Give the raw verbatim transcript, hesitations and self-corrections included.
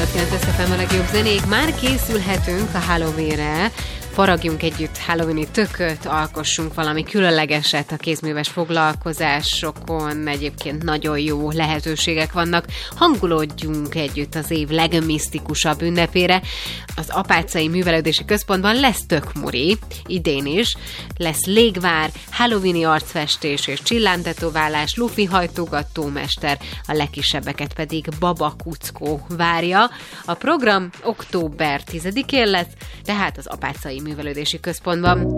nyolc kilenc es ef em a legjobb zenék. Már készülhetünk a Halloweenre. Faragjunk együtt halloweeni tököt, alkossunk valami különlegeset a kézműves foglalkozásokon. Egyébként nagyon jó lehetőségek vannak. Hangulódjunk együtt az év legmisztikusabb ünnepére. Az Apáczai Művelődési Központban lesz tökmuri, idén is. Lesz légvár, halloweeni arcfestés és csillántetoválás, lufi hajtogatómester, a legkisebbeket pedig Baba Kuckó várja. A program október tizedikén lesz, tehát az Apáczai Művelődési Központban.